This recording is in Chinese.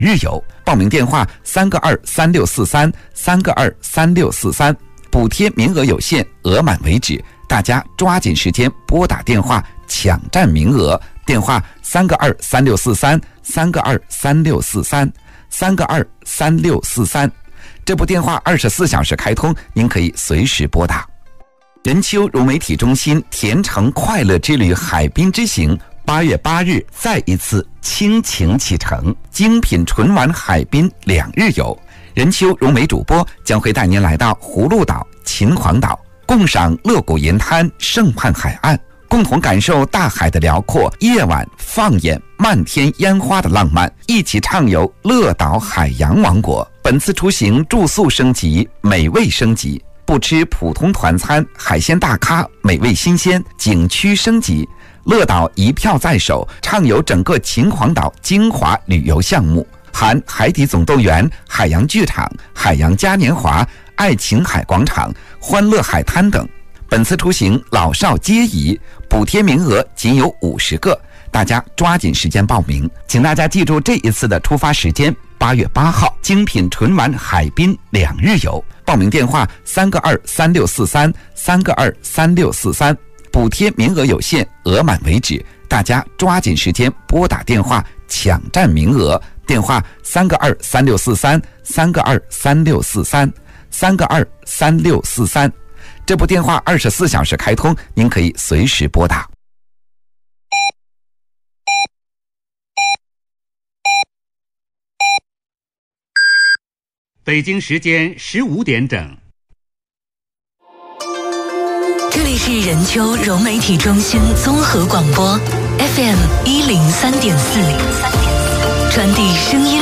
日游，报名电话3个23643，3个23643，补贴名额有限，额满为止，大家抓紧时间拨打电话抢占名额。电话3个23643，3个23643，3个23643。这部电话24小时开通，您可以随时拨打。任丘融媒体中心甜橙快乐之旅海滨之行8月8日再一次倾情启程，精品纯玩海滨2日游。任丘融媒主播将会带您来到葫芦岛、秦皇岛，共赏乐谷银滩、圣畔海岸，共同感受大海的辽阔，夜晚放眼漫天烟花的浪漫，一起畅游乐岛海洋王国。本次出行住宿升级，美味升级，不吃普通团餐，海鲜大咖，美味新鲜，景区升级。乐岛一票在手，畅游整个秦皇岛精华旅游项目，含海底总动员、海洋剧场、海洋嘉年华、爱琴海广场、欢乐海滩等。本次出行老少皆宜，补贴名额仅有50个，大家抓紧时间报名。请大家记住这一次的出发时间，8月8号，精品纯玩海滨2日游。报名电话3个23643，3个23643，补贴名额有限，额满为止，大家抓紧时间拨打电话抢占名额。电话3个23643，3个23643，3个23643。这部电话24小时开通，您可以随时拨打。 北京时间15点整。 这里是任丘融媒体中心综合广播 FM 103.4，传递声音